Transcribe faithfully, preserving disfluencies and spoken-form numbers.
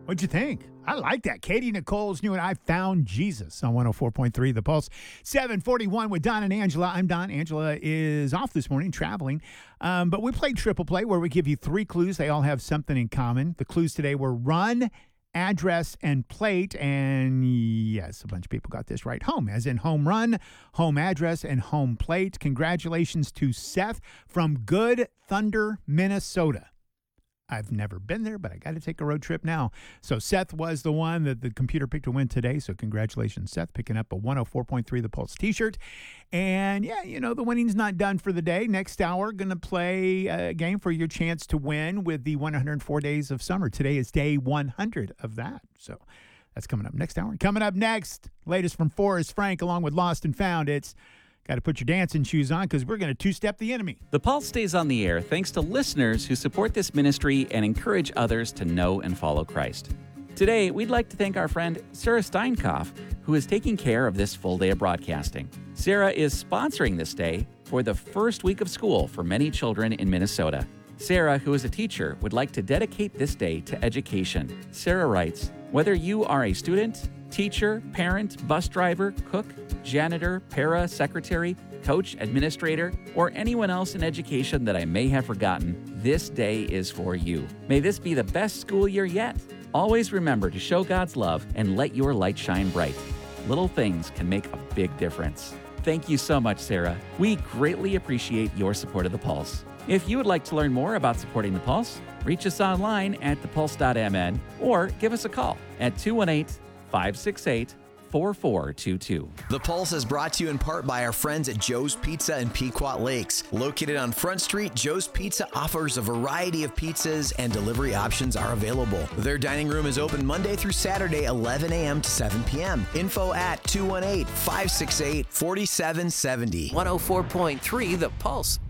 What'd you think? I like that. Katie Nicole's new and I Found Jesus on one oh four point three The Pulse. seven forty-one with Don and Angela. I'm Don. Angela is off this morning traveling. Um, but we played Triple Play where we give you three clues. They all have something in common. The clues today were run, address, and plate. And yes, a bunch of people got this right. Home, as in home run, home address, and home plate. Congratulations to Seth from Good Thunder, Minnesota. I've never been there, but I got to take a road trip now. So Seth was the one that the computer picked to win today. So congratulations, Seth, picking up a one oh four point three The Pulse t-shirt. And yeah, you know, the winning's not done for the day. Next hour, going to play a game for your chance to win with the one hundred four days of summer. Today is day one hundred of that. So that's coming up next hour. Coming up next, latest from Forrest Frank along with Lost and Found. It's got to put your dancing shoes on because we're going to two-step the enemy. The Pulse stays on the air thanks to listeners who support this ministry and encourage others to know and follow Christ. Today, we'd like to thank our friend Sarah Steinkopf, who is taking care of this full day of broadcasting. Sarah is sponsoring this day for the first week of school for many children in Minnesota. Sarah, who is a teacher, would like to dedicate this day to education. Sarah writes, whether you are a student, teacher, parent, bus driver, cook, janitor, para, secretary, coach, administrator, or anyone else in education that I may have forgotten, this day is for you. May this be the best school year yet. Always remember to show God's love and let your light shine bright. Little things can make a big difference. Thank you so much, Sarah. We greatly appreciate your support of The Pulse. If you would like to learn more about supporting The Pulse, reach us online at the pulse dot m n or give us a call at two one eight, five six eight, four four two two. The Pulse is brought to you in part by our friends at Joe's Pizza in Pequot Lakes. Located on Front Street, Joe's Pizza offers a variety of pizzas and delivery options are available. Their dining room is open Monday through Saturday, eleven a.m. to seven p.m. Info at two one eight, five six eight, four seven seven zero. one oh four point three The Pulse.